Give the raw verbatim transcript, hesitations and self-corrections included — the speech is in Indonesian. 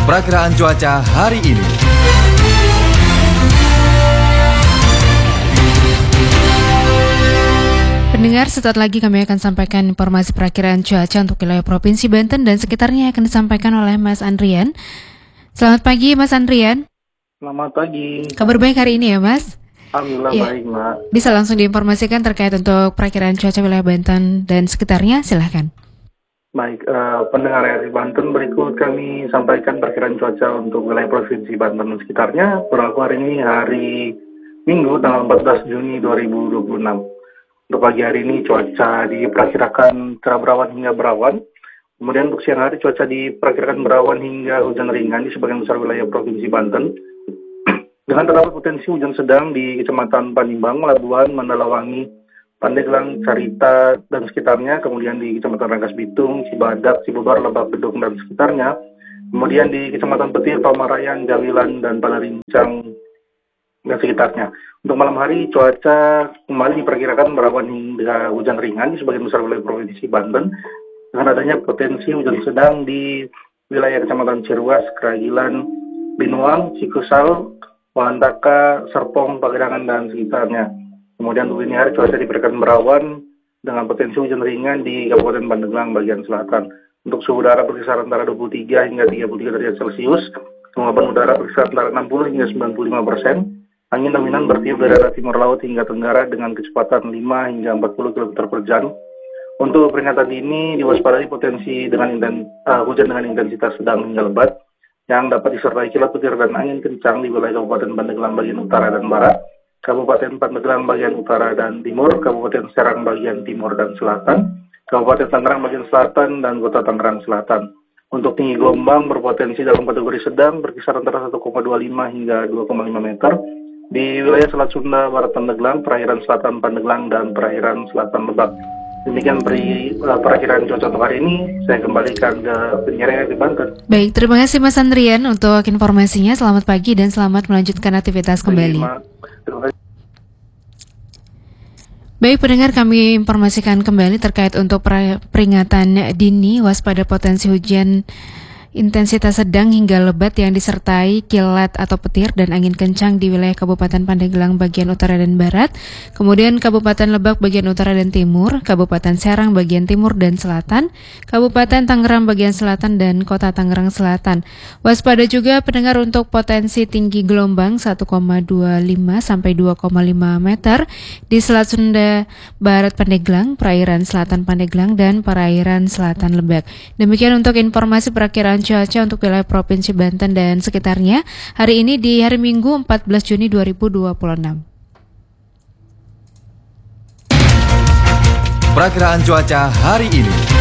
Perakiraan cuaca hari ini. Pendengar, sesaat lagi kami akan sampaikan informasi perakiraan cuaca untuk wilayah Provinsi Banten dan sekitarnya akan disampaikan oleh Mas Andrian. Selamat pagi, Mas Andrian. Selamat pagi. Kabar baik hari ini ya, Mas? Alhamdulillah ya. Baik, Mbak. Bisa langsung diinformasikan terkait untuk perakiraan cuaca wilayah Banten dan sekitarnya, silahkan. Baik, uh, pendengar R R I Banten, berikut kami sampaikan perkiraan cuaca untuk wilayah Provinsi Banten dan sekitarnya berlaku hari ini hari Minggu tanggal empat belas Juni dua ribu dua puluh enam. Untuk pagi hari ini cuaca diperkirakan cerah berawan hingga berawan. Kemudian untuk siang hari cuaca diperkirakan berawan hingga hujan ringan di sebagian besar wilayah Provinsi Banten. Dengan terdapat potensi hujan sedang di Kecamatan Panimbang, Labuan, Mandalawangi, Pandeglang, Carita, dan sekitarnya. Kemudian di Kecamatan Rangkas Bitung, Cibadak, Cibobar, Lebak Bedung, dan sekitarnya. Kemudian di Kecamatan Petir, Pamarayan, Gawilan, dan Panarincang, dan sekitarnya. Untuk malam hari cuaca kembali diperkirakan berawan hingga hujan ringan di sebagian besar wilayah Provinsi Banten dengan adanya potensi hujan sedang di wilayah Kecamatan Ciruas, Keragilan, Binuang, Cikusal, Wantaka, Serpong, Pagedangan, dan sekitarnya. Kemudian untuk dini hari cuaca diperkirakan berawan dengan potensi hujan ringan di Kabupaten Pandeglang bagian selatan. Untuk suhu udara berkisar antara dua puluh tiga hingga tiga puluh tiga derajat Celcius, kelembaban udara berkisar antara enam puluh hingga sembilan puluh lima persen. Angin dominan bertiup dari arah timur laut hingga tenggara dengan kecepatan lima hingga empat puluh kilometer per jam. Untuk peringatan dini diwaspadai potensi dengan inten, uh, hujan dengan intensitas sedang hingga lebat yang dapat disertai kilat petir dan angin kencang di wilayah Kabupaten Pandeglang bagian utara dan barat, Kabupaten Pandeglang bagian utara dan timur, Kabupaten Serang bagian timur dan selatan, Kabupaten Tangerang bagian selatan, dan Kota Tangerang Selatan. Untuk tinggi gelombang berpotensi dalam kategori sedang berkisar antara satu koma dua lima hingga dua koma lima meter di wilayah Selat Sunda, Barat Pandeglang, perairan selatan Pandeglang, dan perairan selatan Lebak. Demikian peri, uh, perakiraan cuaca untuk hari ini. Saya kembalikan ke penyiar R R I Banten. Baik, terima kasih Mas Andrian untuk informasinya. Selamat pagi dan selamat melanjutkan aktivitas kembali. Baik pendengar, kami informasikan kembali terkait untuk peringatan dini waspada potensi hujan intensitas sedang hingga lebat yang disertai kilat atau petir dan angin kencang di wilayah Kabupaten Pandeglang bagian utara dan barat, kemudian Kabupaten Lebak bagian utara dan timur, Kabupaten Serang bagian timur dan selatan, Kabupaten Tangerang bagian selatan, dan Kota Tangerang Selatan. Waspada juga pendengar untuk potensi tinggi gelombang satu koma dua lima sampai dua koma lima meter di Selat Sunda, Barat Pandeglang, perairan selatan Pandeglang, dan perairan selatan Lebak. Demikian untuk informasi perakiraan cuaca untuk wilayah Provinsi Banten dan sekitarnya hari ini di hari Minggu empat belas Juni dua ribu dua puluh enam. Perakiraan cuaca hari ini.